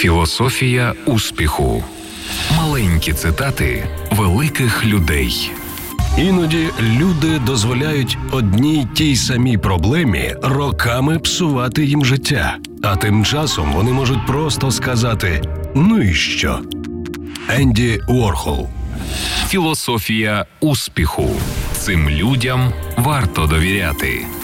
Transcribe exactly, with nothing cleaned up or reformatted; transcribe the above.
Філософія успіху. Маленькі цитати великих людей. Іноді люди дозволяють одній тій самій проблемі роками псувати їм життя. А тим часом вони можуть просто сказати «ну і що?». Енді Уорхол. Філософія успіху. Цим людям варто довіряти.